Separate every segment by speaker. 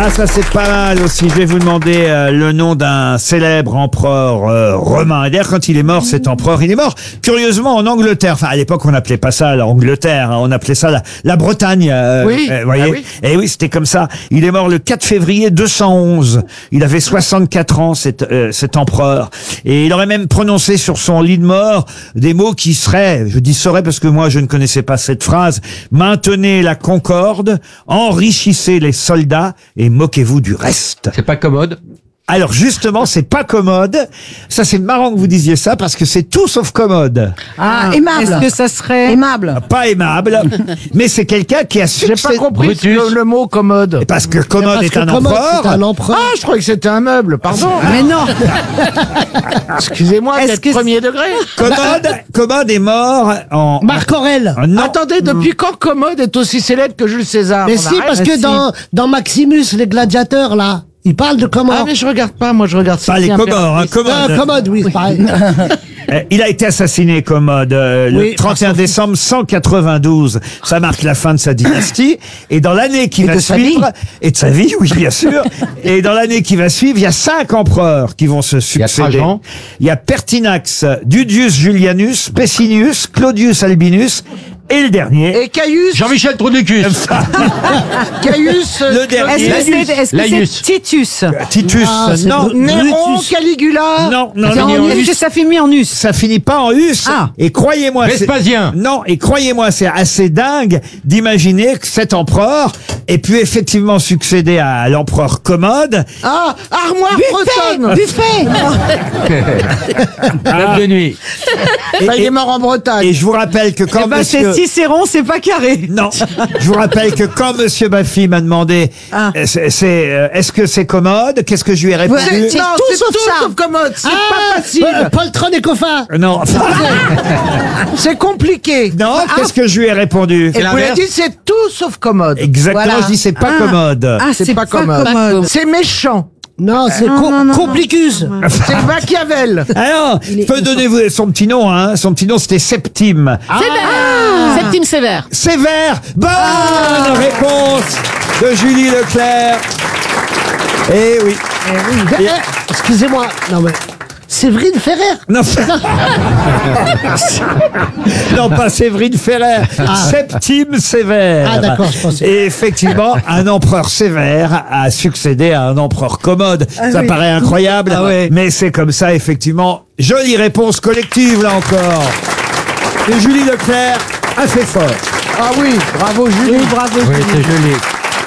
Speaker 1: Ah, ça c'est pas mal aussi. Je vais vous demander le nom d'un célèbre empereur romain. Et d'ailleurs, quand il est mort, cet empereur, il est mort curieusement en Angleterre. Enfin, à l'époque, on n'appelait pas ça l'Angleterre, hein, on appelait ça la Bretagne.
Speaker 2: Oui.
Speaker 1: Voyez.
Speaker 2: Ah oui.
Speaker 1: Et oui, c'était comme ça. Il est mort le 4 février 211. Il avait 64 ans, cet empereur. Et il aurait même prononcé sur son lit de mort des mots qui seraient, je dis seraient parce que moi je ne connaissais pas cette phrase, maintenez la concorde, enrichissez les soldats et moquez-vous du reste.
Speaker 2: C'est pas commode.
Speaker 1: Alors justement, c'est pas commode. Ça, c'est marrant que vous disiez ça parce que c'est tout sauf commode.
Speaker 3: Ah, aimable.
Speaker 4: Est-ce que ça serait
Speaker 3: Aimable.
Speaker 1: Pas aimable, mais c'est quelqu'un qui a
Speaker 5: J'ai
Speaker 1: succès.
Speaker 5: pas compris
Speaker 2: Brutus.
Speaker 5: le mot commode.
Speaker 1: Parce que commode
Speaker 3: Parce
Speaker 1: est
Speaker 3: que
Speaker 1: un
Speaker 3: Commode,
Speaker 1: empereur.
Speaker 3: c'est un empereur.
Speaker 5: Ah, je croyais que c'était un meuble, pardon.
Speaker 4: Mais non.
Speaker 5: Excusez-moi
Speaker 4: Est-ce
Speaker 5: d'être
Speaker 4: que
Speaker 5: premier degré.
Speaker 1: Commode est mort en...
Speaker 3: Marc Aurèle.
Speaker 1: Non.
Speaker 5: Attendez, depuis quand Commode est aussi célèbre que Jules César?
Speaker 3: Mais
Speaker 5: On
Speaker 3: si,
Speaker 5: arrête.
Speaker 3: parce que dans Maximus, les gladiateurs, là, ils parlent de Commode.
Speaker 5: Ah, mais je regarde pas, moi je regarde
Speaker 1: Pas les
Speaker 5: Cynthia
Speaker 1: Comores, hein,
Speaker 5: Impératrice.
Speaker 3: Commode, oui, c'est pareil.
Speaker 1: Il a été assassiné, Commode, le
Speaker 3: Oui,
Speaker 1: 31 décembre 192. Ça marque la fin de sa dynastie. Et dans l'année qui
Speaker 3: Et
Speaker 1: va
Speaker 3: de sa
Speaker 1: suivre, et de sa vie, oui, bien sûr. Et dans l'année qui va suivre, il y a 5 empereurs qui vont se succéder.
Speaker 2: Trajan.
Speaker 1: Il y a Pertinax, Dudius Julianus, Pessinus, Claudius Albinus, et le dernier.
Speaker 5: Et Caius,
Speaker 2: Jean-Michel Trudicus.
Speaker 5: Caius,
Speaker 1: Le dernier.
Speaker 4: Est-ce que
Speaker 2: Laïus.
Speaker 4: c'est Titus?
Speaker 1: Titus.
Speaker 3: Ah, c'est
Speaker 1: Non.
Speaker 5: Néron,
Speaker 3: Brutus.
Speaker 5: Caligula.
Speaker 1: Non, non,
Speaker 4: C'est en
Speaker 1: non.
Speaker 4: Est-ce que ça finit en us?
Speaker 1: Ça finit pas en us.
Speaker 4: Ah.
Speaker 1: Et croyez-moi,
Speaker 2: Vespasien.
Speaker 1: Non, et croyez-moi, c'est assez dingue d'imaginer que cet empereur ait pu effectivement succéder à l'empereur Commode.
Speaker 5: Ah, armoire bretonne.
Speaker 3: Buffet.
Speaker 2: Table de nuit.
Speaker 1: Et,
Speaker 5: Bah, il
Speaker 1: et-
Speaker 5: est mort en Bretagne.
Speaker 1: et je vous rappelle que quand
Speaker 4: Eh ben,
Speaker 1: monsieur...
Speaker 4: c'est Cicéron, c'est pas carré.
Speaker 1: Non, je vous rappelle que quand monsieur Baffy m'a demandé
Speaker 4: Ah.
Speaker 1: est-ce que c'est commode, qu'est-ce que je lui ai répondu?
Speaker 3: C'est
Speaker 5: Non,
Speaker 3: tout
Speaker 5: c'est
Speaker 3: sauf
Speaker 5: tout
Speaker 3: ça.
Speaker 5: sauf commode. C'est
Speaker 3: Ah,
Speaker 5: pas facile.
Speaker 3: Poltron et Coffin.
Speaker 1: Non,
Speaker 5: C'est compliqué.
Speaker 1: non, qu'est-ce que je lui ai répondu?
Speaker 5: Et vous l'avez dit, c'est tout sauf commode.
Speaker 1: Exactement,
Speaker 4: Voilà.
Speaker 1: je dis c'est pas
Speaker 4: Ah.
Speaker 1: commode.
Speaker 4: Ah,
Speaker 5: C'est pas commode. C'est méchant.
Speaker 3: Non, c'est
Speaker 4: non.
Speaker 3: Complicus.
Speaker 5: C'est Machiavel.
Speaker 1: Alors, je peux donner son petit nom, hein. Son petit nom, c'était Septime.
Speaker 6: Septime sévère.
Speaker 1: Sévère. Bonne réponse de Julie Leclerc. Eh oui.
Speaker 3: Excusez-moi. Non, mais. Séverine Ferrer.
Speaker 1: Non, non, pas Séverine Ferrer. Septime Sévère.
Speaker 3: Ah, d'accord, je pensais.
Speaker 1: Et effectivement, un empereur sévère a succédé à un empereur commode. Ça
Speaker 4: oui.
Speaker 1: paraît incroyable,
Speaker 4: Ah ouais.
Speaker 1: mais c'est comme ça, effectivement. Jolie réponse collective, là encore. Et Julie Leclerc a fait fort.
Speaker 5: Ah oui, bravo Julie.
Speaker 4: Oui, bravo.
Speaker 2: Oui, c'est joli.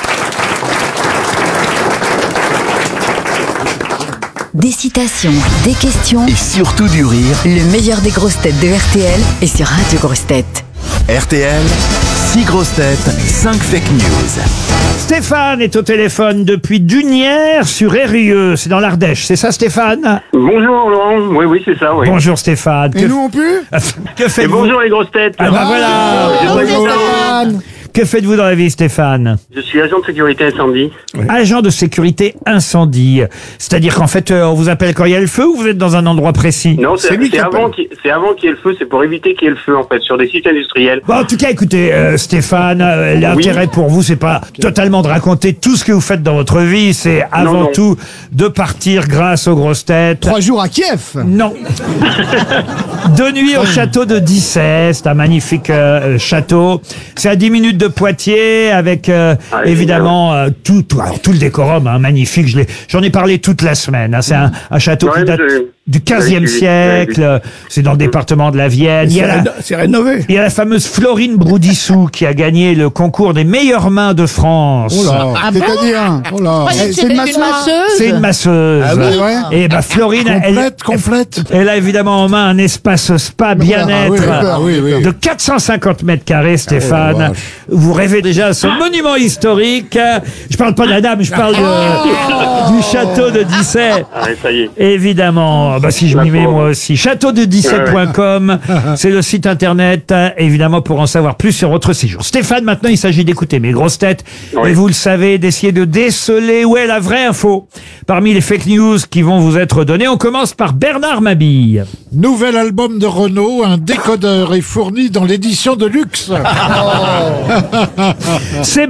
Speaker 7: Des citations, des questions,
Speaker 8: Et surtout du rire.
Speaker 7: le meilleur des grosses têtes de RTL est sur Radio Grosses Têtes.
Speaker 8: RTL, 6 grosses têtes, 5 fake news.
Speaker 1: Stéphane est au téléphone depuis Dunières sur Eyrieux. C'est dans l'Ardèche. C'est ça, Stéphane?
Speaker 9: Bonjour Laurent, oui c'est ça, oui.
Speaker 1: Bonjour Stéphane.
Speaker 5: Et nous on peut.
Speaker 1: Que
Speaker 9: Et
Speaker 1: faites-vous?
Speaker 9: bonjour les grosses têtes.
Speaker 1: Ah bah voilà.
Speaker 9: J'aimerais
Speaker 3: Bonjour,
Speaker 9: savoir-
Speaker 3: Stéphane.
Speaker 1: Que faites-vous dans la vie, Stéphane?
Speaker 9: Je suis agent de sécurité incendie.
Speaker 1: Agent de sécurité incendie. C'est-à-dire qu'en fait, on vous appelle quand il y a le feu ou vous êtes dans un endroit précis?
Speaker 9: Non, c'est avant qu'il y ait le feu, c'est pour éviter qu'il y ait le feu en fait, sur des sites industriels.
Speaker 1: Bon, en tout cas, écoutez, Stéphane, l'intérêt pour vous, c'est pas totalement de raconter tout ce que vous faites dans votre vie, c'est avant
Speaker 9: non.
Speaker 1: tout de partir grâce aux grosses têtes.
Speaker 5: 3 jours à Kiev.
Speaker 1: Non. De nuit au château de Dissay, c'est un magnifique château. C'est à 10 minutes de Poitiers, avec évidemment tout le décorum, hein, magnifique. J'en ai parlé toute la semaine. Hein. C'est un château
Speaker 9: Ouais,
Speaker 1: qui date du 15e
Speaker 9: oui,
Speaker 1: siècle. C'est dans le département de la Vienne.
Speaker 5: C'est rénové.
Speaker 1: Il y a la fameuse Florine Broudissou qui a gagné le concours des meilleures mains de France.
Speaker 5: C'est-à-dire. Oh là.
Speaker 6: C'est une masseuse.
Speaker 1: C'est une masseuse.
Speaker 5: Ah oui, ouais.
Speaker 1: Et bah Florine,
Speaker 5: Complète.
Speaker 1: elle a évidemment en main un espace spa bien-être de 450 mètres carrés, Stéphane. Vous rêvez déjà à ce monument historique. Je parle pas de la dame, je parle du château de Dissay.
Speaker 9: Ah, ça y est.
Speaker 1: Évidemment, bah si je m'y mets moi aussi. Châteaudedissay.com, c'est le site internet, évidemment, pour en savoir plus sur votre séjour. Stéphane, maintenant, il s'agit d'écouter mes grosses têtes.
Speaker 9: Oui.
Speaker 1: Et vous le savez, d'essayer de déceler où est la vraie info parmi les fake news qui vont vous être données. On commence par Bernard Mabille.
Speaker 10: Nouvel album de Renault, un décodeur est fourni dans l'édition de luxe.
Speaker 1: C'est